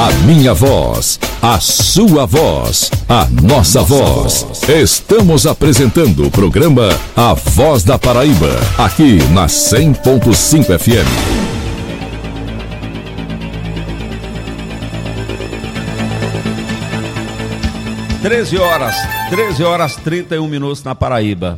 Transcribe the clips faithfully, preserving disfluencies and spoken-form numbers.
A minha voz, a sua voz, a nossa voz. Estamos apresentando o programa A Voz da Paraíba, aqui na cem ponto cinco F M. treze horas, treze horas trinta e um minutos na Paraíba.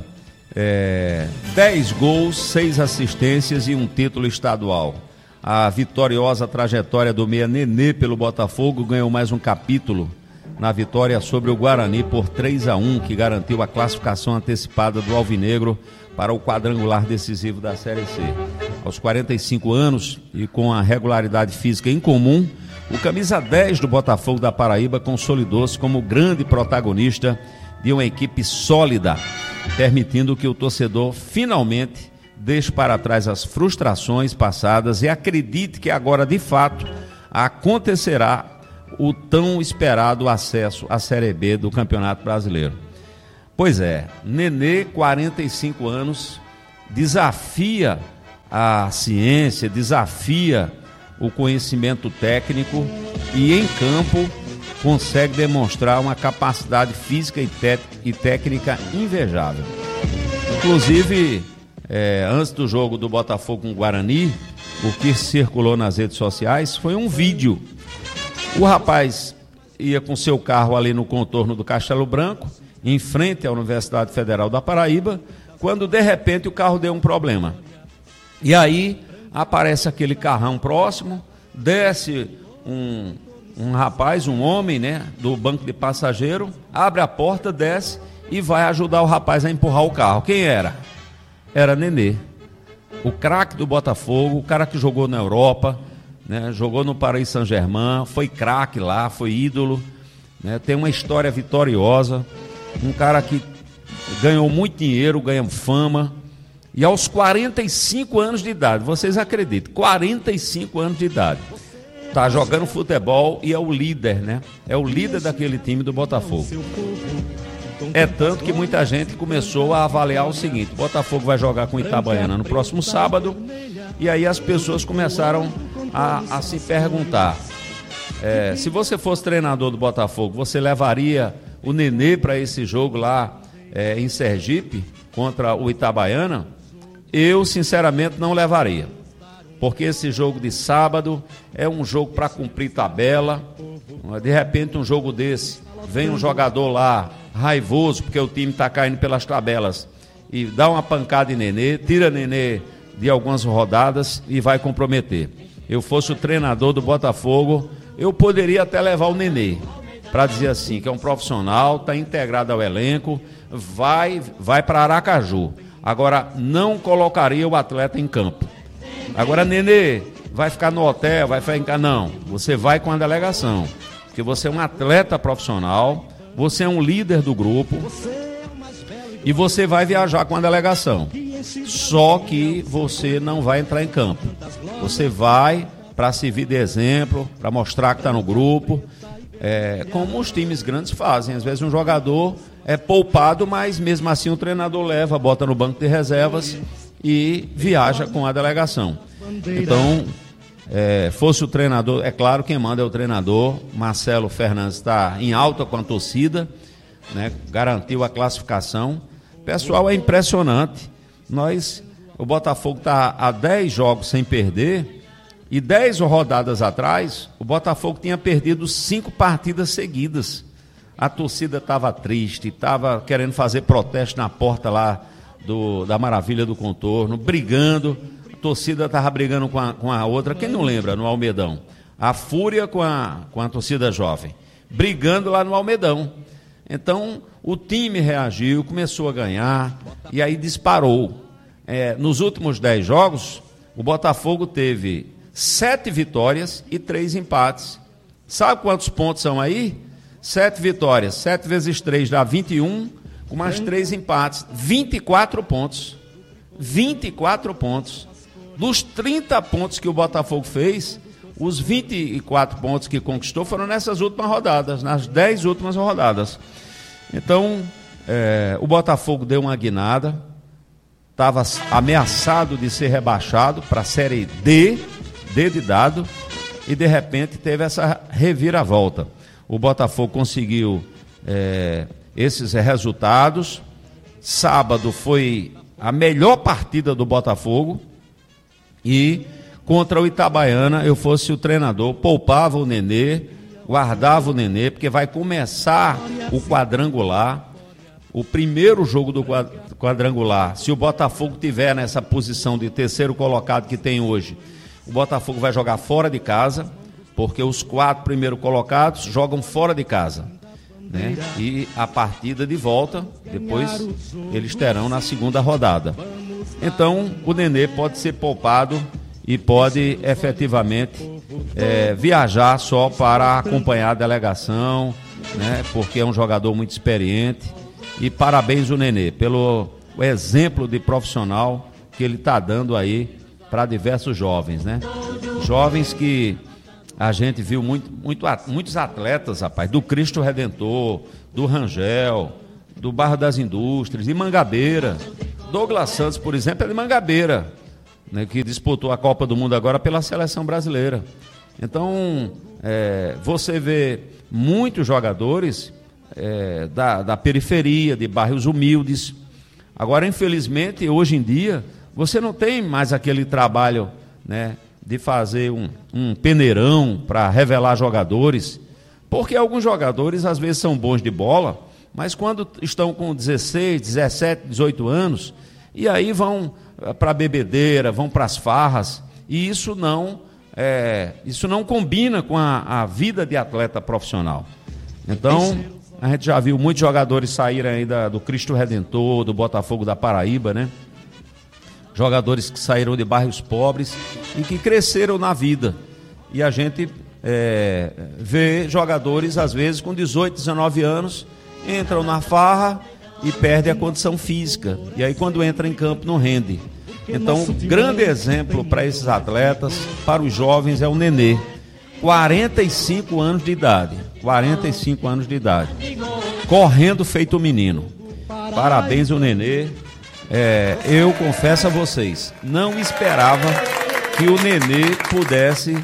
É, dez gols, seis assistências e um título estadual. A vitoriosa trajetória do meia Nenê pelo Botafogo ganhou mais um capítulo na vitória sobre o Guarani por três a um, que garantiu a classificação antecipada do Alvinegro para o quadrangular decisivo da Série C. Aos quarenta e cinco anos e com a regularidade física incomum, o camisa dez do Botafogo da Paraíba consolidou-se como grande protagonista de uma equipe sólida, permitindo que o torcedor finalmente deixe para trás as frustrações passadas e acredite que agora, de fato, acontecerá o tão esperado acesso à Série B do Campeonato Brasileiro. Pois é, Nenê, quarenta e cinco anos, desafia a ciência, desafia o conhecimento técnico e, em campo, consegue demonstrar uma capacidade física e, te- e técnica invejável. Inclusive, É, antes do jogo do Botafogo com o Guarani, o que circulou nas redes sociais foi um vídeo. O rapaz ia com seu carro ali no contorno do Castelo Branco, em frente à Universidade Federal da Paraíba, quando de repente o carro deu um problema. E aí aparece aquele carrão próximo, desce um, um rapaz, um homem, né, do banco de passageiro, abre a porta, desce e vai ajudar o rapaz a empurrar o carro. Quem era? Era Nenê, o craque do Botafogo, o cara que jogou na Europa, né, jogou no Paris Saint-Germain, foi craque lá, foi ídolo, né, tem uma história vitoriosa, um cara que ganhou muito dinheiro, ganhou fama, e aos quarenta e cinco anos de idade, vocês acreditam, quarenta e cinco anos de idade, está jogando futebol e é o líder, né? É o líder daquele time do Botafogo. É tanto que muita gente começou a avaliar o seguinte: o Botafogo vai jogar com o Itabaiana no próximo sábado, e aí as pessoas começaram a, a se perguntar, é, se você fosse treinador do Botafogo, você levaria o Nenê para esse jogo lá é, em Sergipe, contra o Itabaiana? Eu, sinceramente, não levaria, porque esse jogo de sábado é um jogo para cumprir tabela. De repente, um jogo desse, vem um jogador lá raivoso porque o time está caindo pelas tabelas e dá uma pancada em Nenê, tira Nenê de algumas rodadas e vai comprometer. Eu fosse o treinador do Botafogo, eu poderia até levar o Nenê para dizer assim, que é um profissional, está integrado ao elenco, vai, vai para Aracaju. Agora, não colocaria o atleta em campo. Agora, Nenê vai ficar no hotel, vai ficar... Não, você vai com a delegação, porque você é um atleta profissional, você é um líder do grupo e você vai viajar com a delegação. Só que você não vai entrar em campo. Você vai para servir de exemplo, para mostrar que está no grupo, é, como os times grandes fazem. Às vezes um jogador é poupado, mas mesmo assim o treinador leva, bota no banco de reservas e viaja com a delegação. Então, É, fosse o treinador, é claro, quem manda é o treinador. Marcelo Fernandes está em alta com a torcida, né, garantiu a classificação. Pessoal, é impressionante. Nós, o Botafogo está há dez jogos sem perder, e dez rodadas atrás o Botafogo tinha perdido cinco partidas seguidas. A torcida estava triste, estava querendo fazer protesto na porta lá do, da Maravilha do Contorno, brigando. A torcida estava brigando com a, com a outra, quem não lembra, no Almedão? A Fúria com a, com a torcida jovem, brigando lá no Almedão. Então, o time reagiu, começou a ganhar, e aí disparou. É, nos últimos dez jogos, o Botafogo teve sete vitórias e três empates. Sabe quantos pontos são aí? Sete vitórias, sete vezes três dá vinte e um, com mais três empates, vinte e quatro pontos. vinte e quatro pontos. Dos trinta pontos que o Botafogo fez, os vinte e quatro pontos que conquistou foram nessas últimas rodadas, nas dez últimas rodadas. Então, é, o Botafogo deu uma guinada, estava ameaçado de ser rebaixado para a Série D, D de dado, e de repente teve essa reviravolta. O Botafogo conseguiu é, esses resultados. Sábado foi a melhor partida do Botafogo e contra o Itabaiana, eu fosse o treinador, poupava o Nenê, guardava o Nenê, porque vai começar o quadrangular, o primeiro jogo do quadrangular. Se o Botafogo tiver nessa posição de terceiro colocado que tem hoje, o Botafogo vai jogar fora de casa, porque os quatro primeiros colocados jogam fora de casa, né? E a partida de volta, depois eles terão na segunda rodada. Então, o Nenê pode ser poupado e pode efetivamente é, viajar só para acompanhar a delegação, né? Porque é um jogador muito experiente. E parabéns o Nenê pelo exemplo de profissional que ele está dando aí para diversos jovens, né? Jovens que a gente viu muito, muito, muitos atletas, rapaz, do Cristo Redentor, do Rangel, do Bairro das Indústrias, de Mangabeira. Douglas Santos, por exemplo, é de Mangabeira, né, que disputou a Copa do Mundo agora pela seleção brasileira. Então, é, você vê muitos jogadores é, da, da periferia, de bairros humildes. Agora, infelizmente, hoje em dia, você não tem mais aquele trabalho, né, de fazer um, um peneirão para revelar jogadores, porque alguns jogadores às vezes são bons de bola, mas quando estão com dezesseis, dezessete, dezoito anos, e aí vão para a bebedeira, vão para as farras, e isso não, é, isso não combina com a, a vida de atleta profissional. Então, a gente já viu muitos jogadores saírem aí da, do Cristo Redentor, do Botafogo da Paraíba, né? Jogadores que saíram de bairros pobres e que cresceram na vida. E a gente é, vê jogadores, às vezes, com dezoito, dezenove anos, entram na farra e perdem a condição física. E aí, quando entra em campo, não rende. Então, grande exemplo para esses atletas, para os jovens, é o Nenê. quarenta e cinco anos de idade. quarenta e cinco anos de idade. Correndo feito menino. Parabéns ao Nenê. É, eu confesso a vocês, não esperava que o Nenê pudesse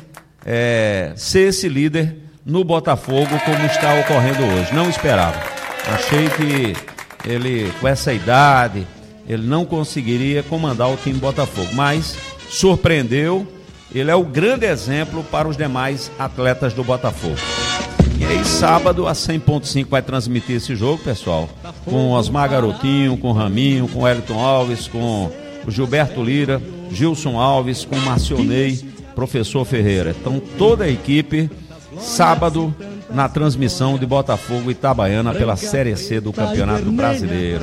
é, ser esse líder no Botafogo como está ocorrendo hoje. Não esperava. Achei que ele, com essa idade, ele não conseguiria comandar o time Botafogo, mas surpreendeu. Ele é o grande exemplo para os demais atletas do Botafogo. E aí, sábado, a cem ponto cinco vai transmitir esse jogo, pessoal, com Osmar Garotinho, com Raminho, com Wellington Alves, com o Gilberto Lira, Gilson Alves, com Marcionei, professor Ferreira. Então, toda a equipe, sábado, na transmissão de Botafogo e Itabaiana pela Série C do Campeonato Brasileiro.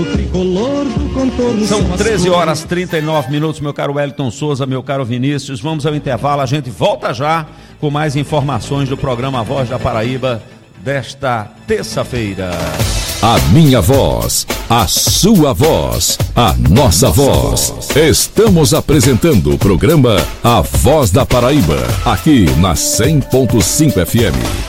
São treze horas e trinta e nove minutos, meu caro Wellington Souza, meu caro Vinícius. Vamos ao intervalo, a gente volta já com mais informações do programa Voz da Paraíba desta terça-feira. A minha voz, a sua voz, a nossa voz. Estamos apresentando o programa A Voz da Paraíba, aqui na cem ponto cinco F M.